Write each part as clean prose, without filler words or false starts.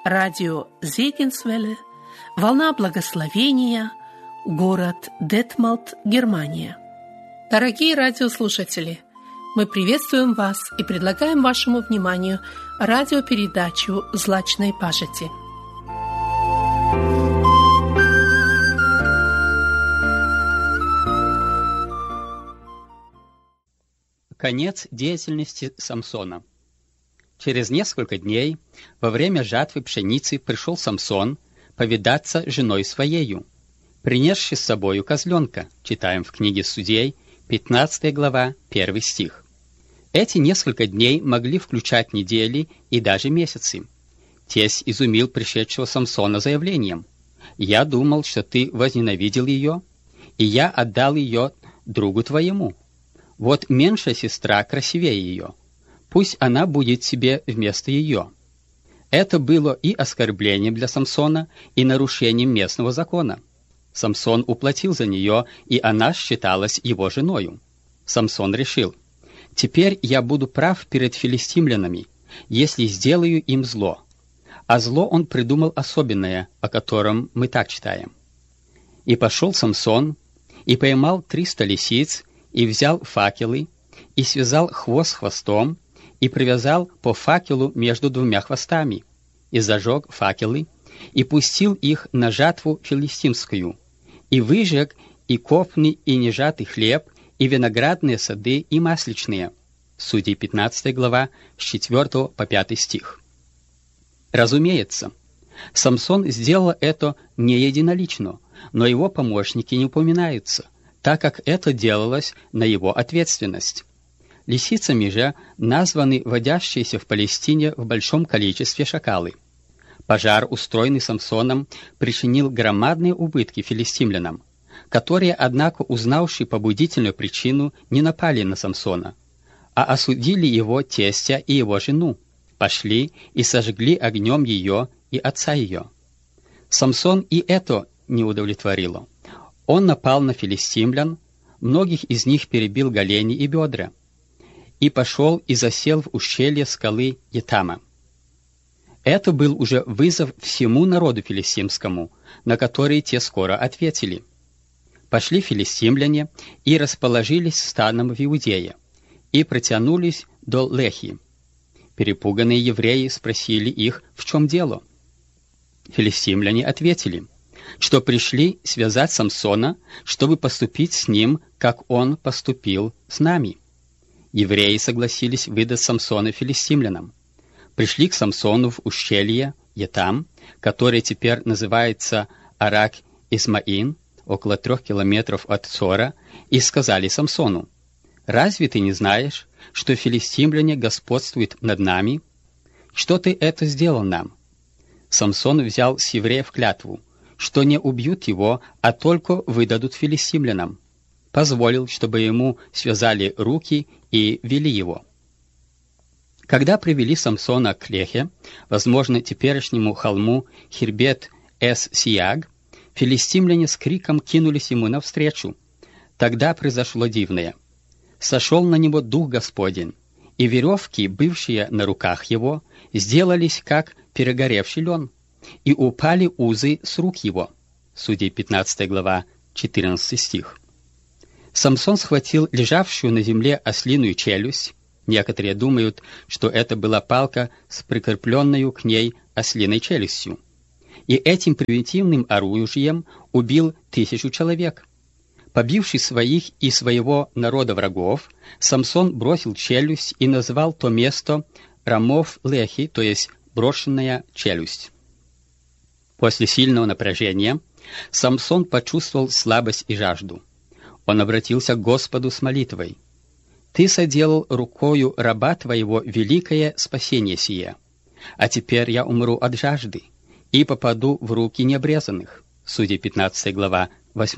Радио Зегенсвелле, волна благословения, город Детмалт, Германия. Дорогие радиослушатели, мы приветствуем вас и предлагаем вашему вниманию радиопередачу «Злачной пажити». Конец деятельности Самсона. Через несколько дней, во время жатвы пшеницы, пришел Самсон повидаться с женой своею, принесши с собою козленка, читаем в книге Судей, 15 глава, 1 стих. Эти несколько дней могли включать недели и даже месяцы. Тесть изумил пришедшего Самсона заявлением: «Я думал, что ты возненавидел ее, и я отдал ее другу твоему. Вот меньшая сестра красивее ее. Пусть она будет себе вместо ее». Это было и оскорблением для Самсона, и нарушением местного закона. Самсон уплатил за нее, и она считалась его женою. Самсон решил: «Теперь я буду прав перед филистимлянами, если сделаю им зло». А зло он придумал особенное, о котором мы так читаем. «И пошел Самсон, и поймал 300 лисиц, и взял факелы, и связал хвост хвостом, и привязал по факелу между двумя хвостами, и зажег факелы, и пустил их на жатву филистимскую, и выжег и копный, и нежатый хлеб, и виноградные сады, и масличные». Судей 15 глава, с 4 по 5 стих. Разумеется, Самсон сделал это не единолично, но его помощники не упоминаются, так как это делалось на его ответственность. Лисицами же названы водящиеся в Палестине в большом количестве шакалы. Пожар, устроенный Самсоном, причинил громадные убытки филистимлянам, которые, однако, узнавши побудительную причину, не напали на Самсона, а осудили его тестя и его жену, пошли и сожгли огнем ее и отца ее. Самсон и это не удовлетворило. Он напал на филистимлян, многих из них перебил голени и бедра, и пошел и засел в ущелье скалы Етама. Это был уже вызов всему народу филистимскому, на который те скоро ответили. Пошли филистимляне и расположились станом в Иудее, и протянулись до Лехи. Перепуганные евреи спросили их, в чем дело. Филистимляне ответили, что пришли связать Самсона, чтобы поступить с ним, как он поступил с нами. Евреи согласились выдать Самсона филистимлянам. Пришли к Самсону в ущелье Етам, которое теперь называется Арак-Исмаин, около 3 километров от Цора, и сказали Самсону: «Разве ты не знаешь, что филистимляне господствуют над нами? Что ты это сделал нам?» Самсон взял с евреев клятву, что не убьют его, а только выдадут филистимлянам. Позволил, чтобы ему связали руки и вели его. Когда привели Самсона к Лехе, возможно, теперешнему холму Хирбет-эс-Сияг, филистимляне с криком кинулись ему навстречу. Тогда произошло дивное. Сошел на него Дух Господень, и веревки, бывшие на руках его, сделались как перегоревший лен, и упали узы с рук его. Судей 15 глава, 14 стих. Самсон схватил лежавшую на земле ослиную челюсть. Некоторые думают, что это была палка с прикрепленной к ней ослиной челюстью. И этим примитивным оружием убил 1000 человек. Побивший своих и своего народа врагов, Самсон бросил челюсть и назвал то место Рамов-Лехи, то есть брошенная челюсть. После сильного напряжения Самсон почувствовал слабость и жажду. Он обратился к Господу с молитвой: «Ты соделал рукою раба твоего великое спасение сие, а теперь я умру от жажды и попаду в руки необрезанных». Судей 15 глава,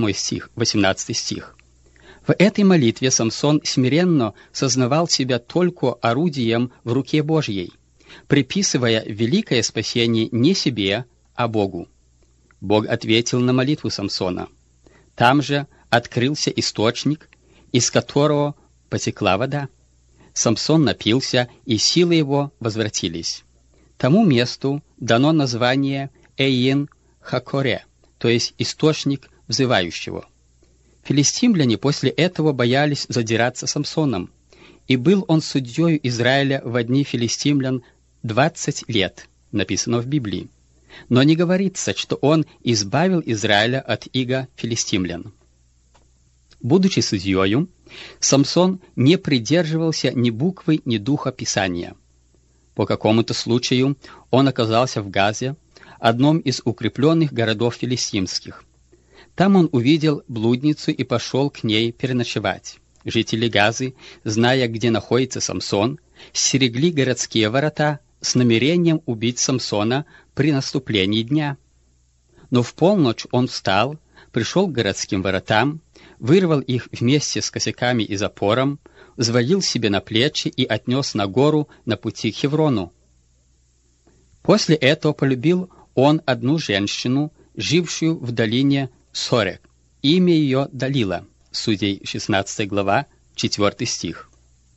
18 стих. В этой молитве Самсон смиренно сознавал себя только орудием в руке Божьей, приписывая великое спасение не себе, а Богу. Бог ответил на молитву Самсона. Там же открылся источник, из которого потекла вода. Самсон напился, и силы его возвратились. Тому месту дано название Эйн-Хакоре, то есть источник взывающего. Филистимляне после этого боялись задираться Самсоном, и был он судьей Израиля во дни филистимлян 20 лет, написано в Библии. Но не говорится, что он избавил Израиля от ига филистимлян. Будучи судьею, Самсон не придерживался ни буквы, ни духа Писания. По какому-то случаю он оказался в Газе, одном из укрепленных городов филистимских. Там он увидел блудницу и пошел к ней переночевать. Жители Газы, зная, где находится Самсон, стерегли городские ворота с намерением убить Самсона при наступлении дня. Но в полночь он встал, пришел к городским воротам, вырвал их вместе с косяками и запором, взвалил себе на плечи и отнес на гору на пути к Хеврону. После этого полюбил он одну женщину, жившую в долине Сорек. Имя ее Далила. Судей 16 глава, 4 стих.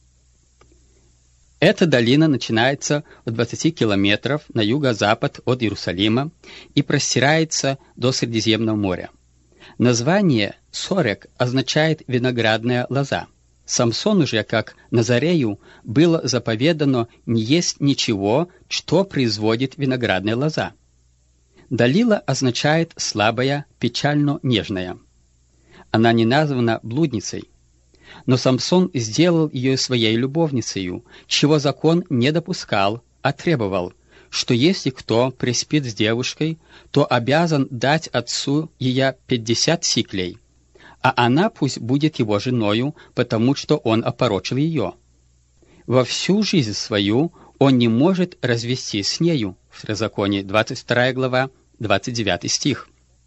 Эта долина начинается в 20 километров на юго-запад от Иерусалима и простирается до Средиземного моря. Название Сорек означает «виноградная лоза». Самсону же, как Назарею, было заповедано не есть ничего, что производит виноградная лоза. Далила означает «слабая, печально-нежная». Она не названа блудницей. Но Самсон сделал ее своей любовницей, чего закон не допускал, а требовал, что если кто приспит с девушкой, то обязан дать отцу ее 50 сиклей, а она пусть будет его женою, потому что он опорочил ее. Во всю жизнь свою он не может развестись с нею. Второзаконие, 22 глава, 29 стих.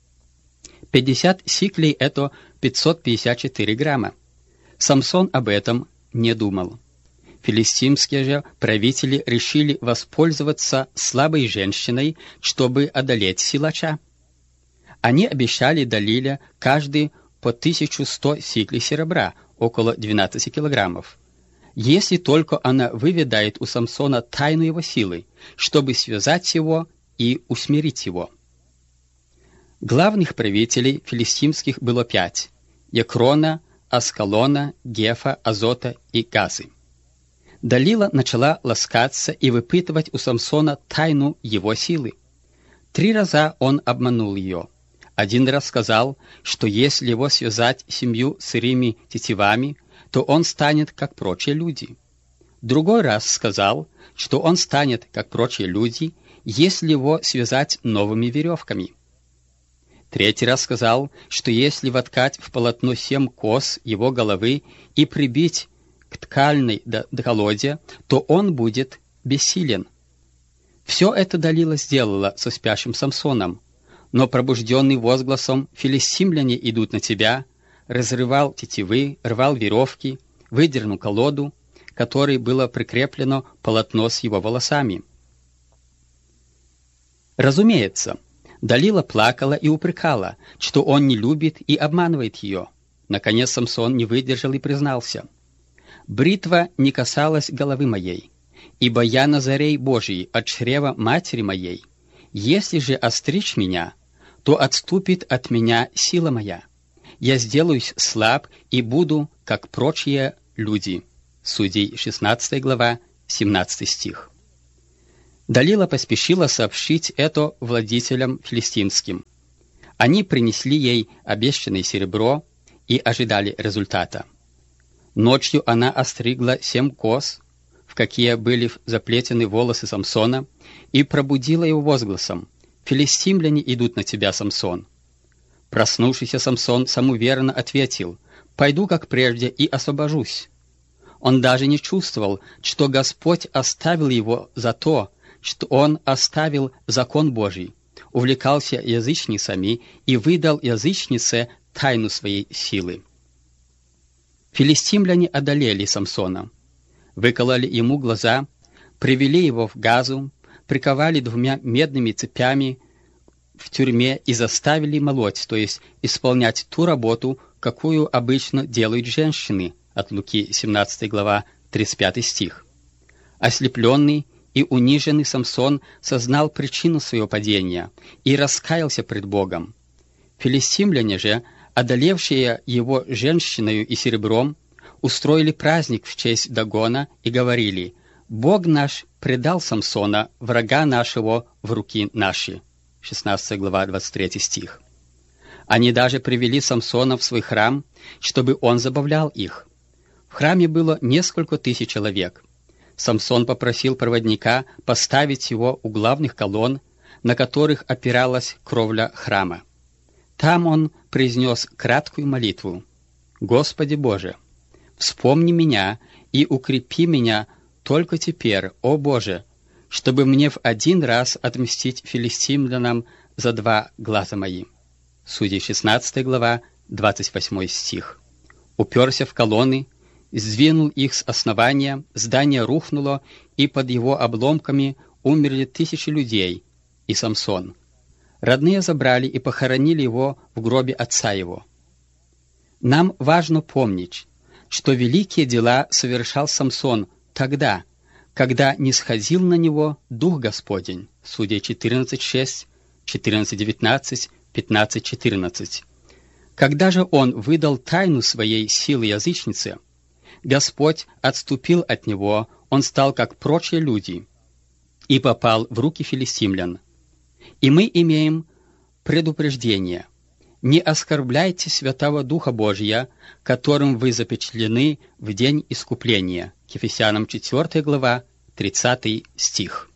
50 сиклей — это 554 грамма. Самсон об этом не думал. Филистимские же правители решили воспользоваться слабой женщиной, чтобы одолеть силача. Они обещали Далиле каждый по 1100 сиклей серебра, около 12 килограммов, если только она выведает у Самсона тайну его силы, чтобы связать его и усмирить его. Главных правителей филистимских было 5 – Екрона, Аскалона, Гефа, Азота и Газы. Далила начала ласкаться и выпытывать у Самсона тайну его силы. 3 раза он обманул ее. 1 раз сказал, что если его связать 7 сырыми тетивами, то он станет, как прочие люди. Другой раз сказал, что он станет, как прочие люди, если его связать новыми веревками. 3 раз сказал, что если воткать в полотно 7 кос его головы и прибить к ткальной колоде, то он будет бессилен. Все это Далила сделала со спящим Самсоном, но пробужденный возгласом «Филистимляне идут на тебя», разрывал тетивы, рвал веревки, выдернул колоду, которой было прикреплено полотно с его волосами. Разумеется, Далила плакала и упрекала, что он не любит и обманывает ее. Наконец Самсон не выдержал и признался: «Бритва не касалась головы моей, ибо я Назарей Божий от чрева матери моей. Если же остричь меня, то отступит от меня сила моя. Я сделаюсь слаб и буду, как прочие люди». Судей 16 глава, 17 стих. Далила поспешила сообщить это владетелям филистимским. Они принесли ей обещанное серебро и ожидали результата. Ночью она остригла 7 кос, в какие были заплетены волосы Самсона, и пробудила его возгласом: «Филистимляне идут на тебя, Самсон». Проснувшийся Самсон самоуверенно ответил: «Пойду, как прежде, и освобожусь». Он даже не чувствовал, что Господь оставил его за то, что он оставил закон Божий, увлекался язычницами и выдал язычнице тайну своей силы. Филистимляне одолели Самсона, выкололи ему глаза, привели его в Газу, приковали 2 медными цепями в тюрьме и заставили молоть, то есть исполнять ту работу, какую обычно делают женщины, от Луки 17 глава 35 стих. Ослепленный и униженный Самсон сознал причину своего падения и раскаялся пред Богом. Филистимляне же, одолевшие его женщиною и серебром, устроили праздник в честь Дагона и говорили: «Бог наш предал Самсона, врага нашего, в руки наши». 16 глава, 23 стих. Они даже привели Самсона в свой храм, чтобы он забавлял их. В храме было несколько тысяч человек. Самсон попросил проводника поставить его у главных колонн, на которых опиралась кровля храма. Там он произнес краткую молитву: «Господи Боже, вспомни меня и укрепи меня только теперь, о Боже, чтобы мне в один раз отмстить филистимлянам за 2 глаза мои». Судей 16 глава, 28 стих. Уперся в колонны, сдвинул их с основания, здание рухнуло, и под его обломками умерли тысячи людей, и Самсон. Родные забрали и похоронили его в гробе отца его. Нам важно помнить, что великие дела совершал Самсон тогда, когда нисходил на него Дух Господень. Судей 14:6, 14:19, 15:14. Когда же он выдал тайну своей силы язычнице, Господь отступил от него, он стал как прочие люди и попал в руки филистимлян. И мы имеем предупреждение: не оскорбляйте Святого Духа Божия, которым вы запечатлены в день искупления. К Ефесянам 4 глава, 30 стих.